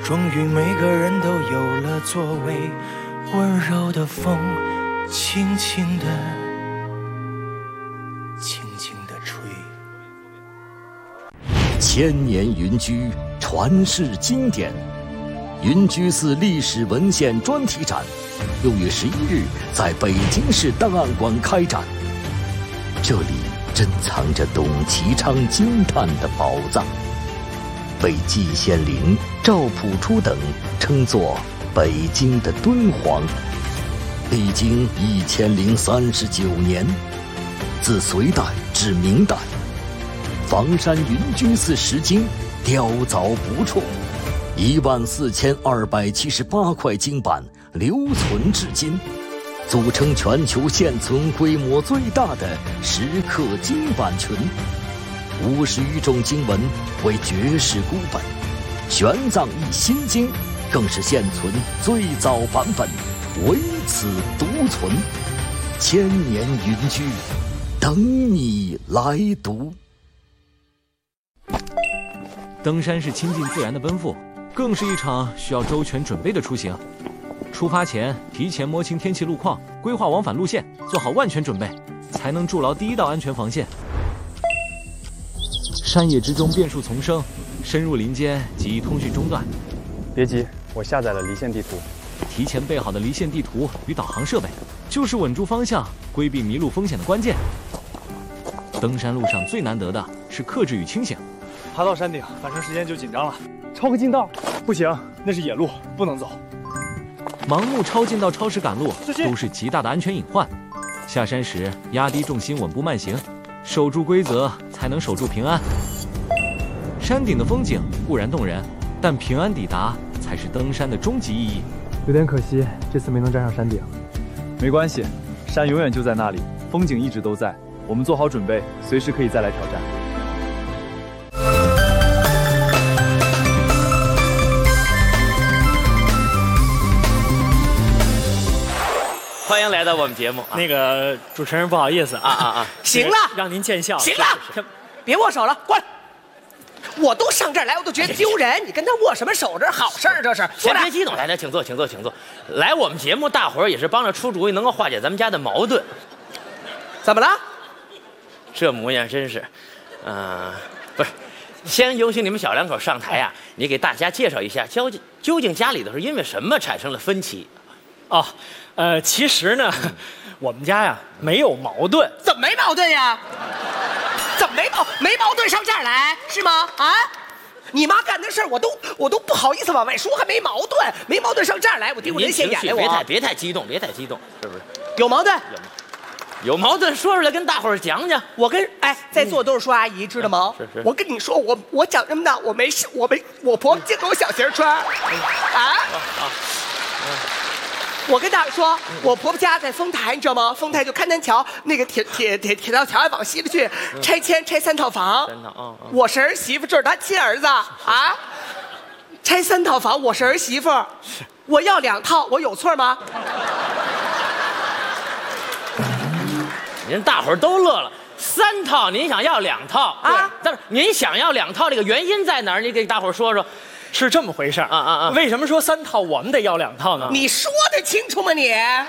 终于每个人都有了座位，温柔的风轻轻地吹。 千年云居，传世经典。云居寺历史文献专题展6月11日在北京市档案馆开展。这里珍藏着董其昌惊叹的宝藏，被季羡林、赵朴初等称作北京的敦煌。历经1039年，自隋代至明代，房山云居寺石经雕凿不辍，14278块经版留存至今，组成全球现存规模最大的石刻经版群。50余种经文为绝世孤本，玄奘译心经更是现存最早版本，唯此独存。千年云居，等你来读。 登山是亲近自然的奔赴，更是一场需要周全准备的出行。出发前提前摸清天气路况，规划往返路线，做好万全准备，才能筑牢第一道安全防线。山野之中变数丛生，深入林间极易通讯中断。 别急，我下载了离线地图。 提前备好的离线地图与导航设备，就是稳住方向、规避迷路风险的关键。登山路上最难得的是克制与清醒。 爬到山顶，反正时间就紧张了。超个近道，不行，那是野路，不能走。 盲目超近道、超时赶路都是极大的安全隐患。下山时压低重心，稳步慢行，守住规则，才能守住平安。山顶的风景固然动人，但平安抵达才是登山的终极意义。 有点可惜，这次没能站上山顶。没关系，山永远就在那里，风景一直都在。我们做好准备，随时可以再来挑战。 欢迎来到我们节目。 那个主持人不好意思行了， 让您见笑。 行了，别握手了，过来。我都上这儿来，我都觉得丢人。你跟他握什么手？这是好事儿，这是。 先别激动，来，请坐，请坐，请坐。来我们节目，大伙儿也是帮着出主意，能够化解咱们家的矛盾。 怎么了？ 这模样真是，不是。先有请你们小两口上台啊！你给大家介绍一下，究竟家里头是因为什么产生了分歧？ 哦，其实呢，我们家呀没有矛盾。 怎么没矛盾呀？怎么没矛盾上这儿来是吗？啊，你妈干的事儿我都不好意思往外说，还没矛盾，没矛盾上这儿来，我丢人现眼的我。 别太激动，别太激动，是不是？ 有矛盾？ 有矛盾说出来跟大伙儿讲讲。 我跟在座都是叔阿姨，知道吗？ 是。 我跟你说，我讲什么呢？我没事，我婆婆净给我小鞋穿。我跟大伙说，我婆婆家在丰台，你知道吗？丰台就勘南桥那个铁道桥往西边去，拆迁拆3套房。 3套我是儿媳妇，这是他亲儿子啊。拆3套房，我是儿媳妇，我要2套，我有错吗？ 您大伙儿都乐了，3套您想要2套啊？ 但是您想要2套，这个原因在哪儿？你给大伙儿说说。 是这么回事为什么说3套我们得要2套呢？ 你说得清楚吗你？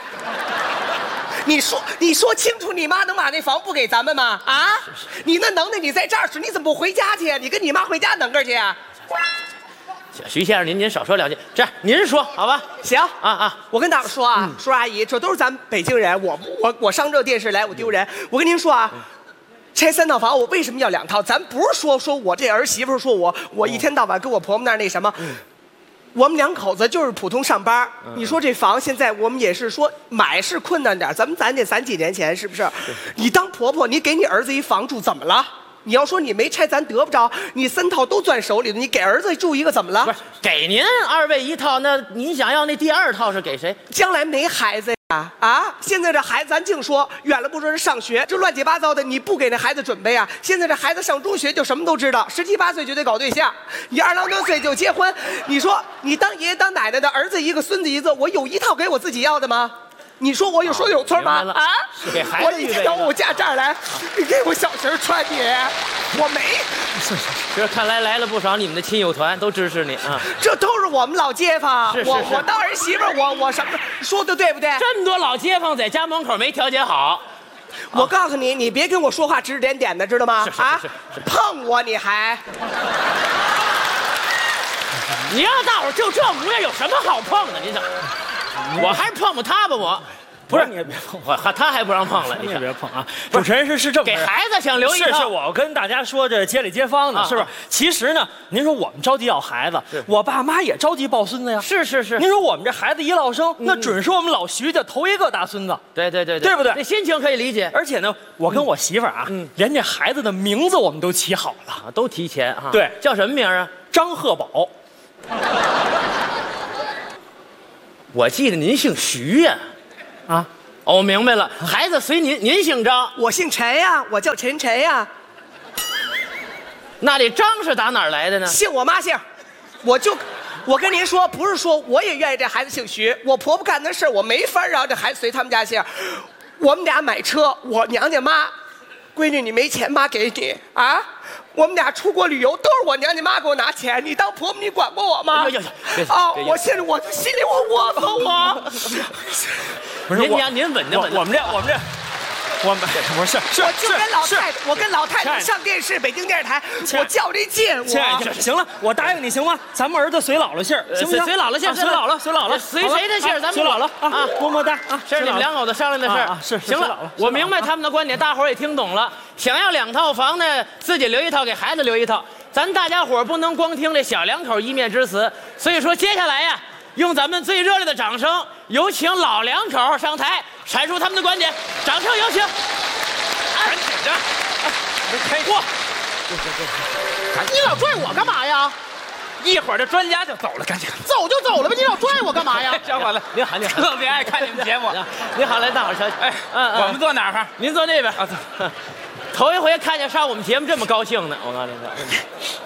你说清楚，你妈能把那房不给咱们吗？啊？你那能耐你在这儿使，你怎么不回家去？你跟你妈回家弄个去。 徐先生，您少说2句，这样您说好吧？ 行我跟大伙说啊，叔阿姨，这都是咱们北京人，我上这电视来我丢人。我跟您说啊。拆3套房，我为什么要2套？咱不是说我这儿媳妇说我一天到晚跟我婆婆那什么，我们2口子就是普通上班。你说这房现在我们也是说买是困难点，咱得3几年前是不是？你当婆婆，你给你儿子一房住怎么了？你要说你没拆，咱得不着。你3套都攥手里的，你给儿子住一个怎么了？ 不是给您2位1套，那您想要那第2套是给谁？ 将来没孩子呀现在这孩子咱净说远了不说是上学，这乱七八糟的，你不给那孩子准备啊？现在这孩子上中学就什么都知道，17、18岁就得搞对象，你2、2多岁就结婚。你说你当爷爷当奶奶的，儿子一个孙子一个，我有一套给我自己要的吗？你说我有错吗？ 是给孩子我一天到晚我家这儿来，你给我小鞋穿你。 我没。 这看来来了不少你们的亲友团，都支持你啊。 这都是我们老街坊。 是我当儿媳妇，我什么说的对不对？ 这么多老街坊在家门口没调解好。 我告诉你，你别跟我说话指指点点的，知道吗？ 是碰我你还？ 你让大伙就这模样，有什么好碰的？你怎么？我还是碰碰他吧，我。 不是你也别碰我，他还不让碰了， 你也别碰啊！主持人是这么给孩子想留一套。 是，我跟大家说这街里街坊的，是不是？其实呢，您说我们着急要孩子，我爸妈也着急抱孙子呀。 是。 您说我们这孩子一落生，那准是我们老徐家头一个大孙子。 对， 对不对？ 这心情可以理解。 而且呢，我跟我媳妇儿啊，连这孩子的名字我们都起好了， 都提前哈。 对， 叫什么名啊？ 张鹤宝。 我记得您姓徐呀。 啊。 哦，我明白了，孩子随您姓张， 我姓陈呀，我叫陈呀。 那这张是打哪儿来的呢？ 姓我妈姓，我跟您说，不是说我也愿意这孩子姓徐，我婆婆干的事我没法让这孩子随他们家姓。我们俩买车，我娘家妈，闺女你没钱妈给你啊。我们俩出国旅游都是我娘家妈给我拿钱，你当婆婆你管过我吗？我现在我心里我窝疼我。 不是您稳着稳着， 我们不是， 我跟老太太上电视，北京电视台，我较这劲，我行了，我答应你行吗？咱们儿子随姥姥姓，行不行？ 随姥姥姓， 随姥姥， 随谁的姓？咱们随姥姥啊，么么哒啊！ 这是你们两口子商量的事儿。 是行了，我明白他们的观点，大伙儿也听懂了。想要2套房呢，自己留1套，给孩子留1套。咱大家伙儿不能光听这小两口一面之词，所以说接下来呀，用咱们最热烈的掌声，有请老两口上台阐述他们的观点。掌声有请。 赶紧的，开锅！ 你老拽我干嘛呀？ 一会儿这专家就走了，赶紧走就走了呗，你老拽我干嘛呀？ 小伙子， 您好， 特别爱看你们节目。 您好，来大伙儿瞧瞧。 哎，我们坐哪儿？ 您坐那边。头一回看见上我们节目这么高兴的，我告诉您说。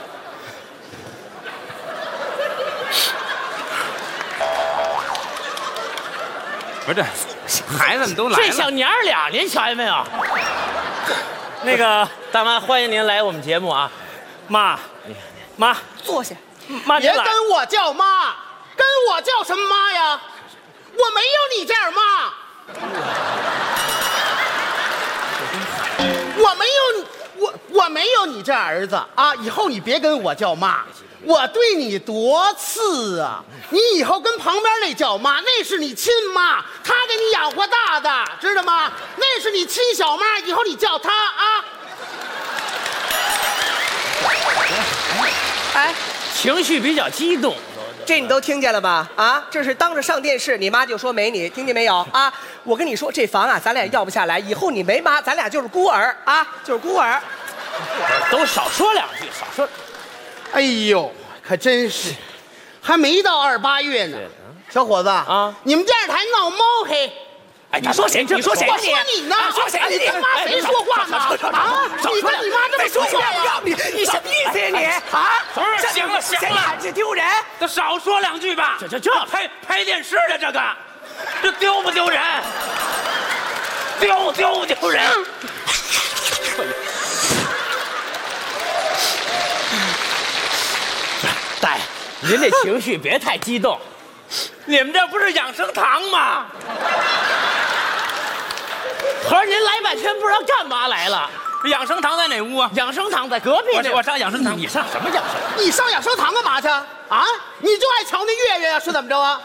不是这孩子们都来了， 这小娘俩您瞧见没有？ 那个大妈，欢迎您来我们节目啊！ 妈， 坐下。 妈， 别跟我叫妈，跟我叫什么妈呀？我没有你这样妈，我没有你这儿子啊！以后你别跟我叫妈。我对你多次啊！你以后跟旁边那叫妈，那是你亲妈，她给你养活大的，知道吗？那是你亲小妈，以后你叫她啊！ 哎， 情绪比较激动， 这你都听见了吧？啊，这是当着上电视，你妈就说没你，听见没有啊？我跟你说，这房啊，咱俩要不下来，以后你没妈，咱俩就是孤儿啊，就是孤儿。 都少说2句，少说。 哎呦，可真是，还没到28月呢。小伙子啊，你们电视台闹猫黑。 哎，你说谁？你说谁？ 我说你呢？ 说谁？ 你他妈谁说话呢？啊！你跟你妈这么说话呀？ 你什么意思呀你？啊！ 行了， 这丢人！ 都少说2句吧。这拍电视的这丢不丢人？丢不丢人？ 大爷，您这情绪别太激动。 你们这不是养生堂吗？ 合着您来半天不知道干嘛来了？ 养生堂在哪屋啊？ 养生堂在隔壁。 我上养生堂。 你上什么养生？ 你上养生堂干嘛去？啊？你就爱瞧那月月呀？是怎么着啊？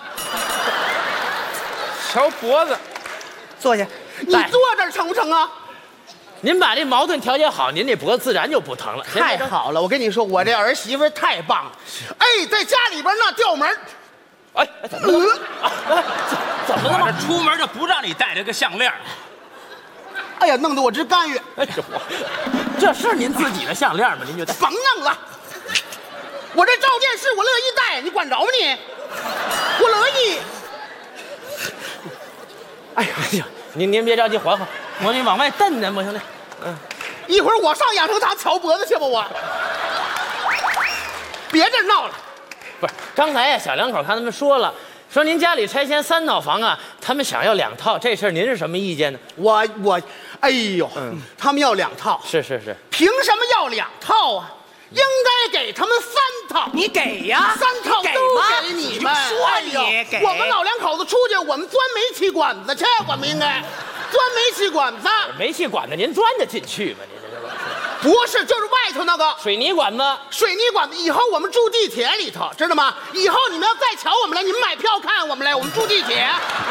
瞧脖子。 坐下。 你坐这儿成不成啊？ 您把这矛盾调节好，您这脖子自然就不疼了。 太好了，我跟你说，我这儿媳妇太棒了。哎，在家里边那调门。 哎，怎么了？怎么了？这出门就不让你戴这个项链。 哎呀，弄得我直干预。 哎呦，这是您自己的项链吗？您就戴。 甭弄了，我这照电视我乐意戴，你管着吗你？我乐意。 哎呀，您别着急，缓缓，我给你往外蹬蹬吧，兄弟。 一会儿我上养生堂瞧脖子去吧，我。别这闹了。 不是，刚才呀，小两口看他们说了，说您家里拆迁3套房啊， 他们想要2套，这事儿您是什么意见呢？ 哎呦，他们要2套， 是， 凭什么要2套啊？应该给他们3套， 你给呀 ，3套都给你们。 说你给， 我们老两口子出去，我们钻煤气管子去，我们应该钻煤气管子。 煤气管子您钻得进去吗？您这不是，就是外头那个水泥管子。 水泥管子，以后我们住地铁里头，知道吗？以后你们要再瞧我们来，你们买票看我们来，我们住地铁。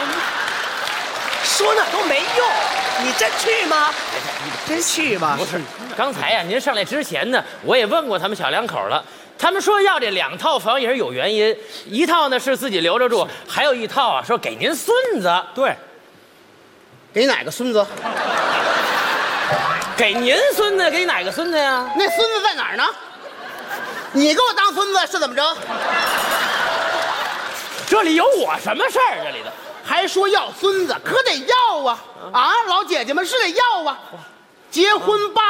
说那都没用，你真去吗？真去吗？ 不是，刚才呀，您上来之前呢，我也问过他们小两口了，他们说要这2套房也是有原因，1套呢是自己留着住，还有1套啊说给您孙子。 对， 给哪个孙子？ 给您孙子，给哪个孙子呀？ 那孙子在哪儿呢？你给我当孙子是怎么着？ 这里有我什么事儿？这里的还说要孙子，可得要啊！啊，老姐姐们是得要啊！结婚8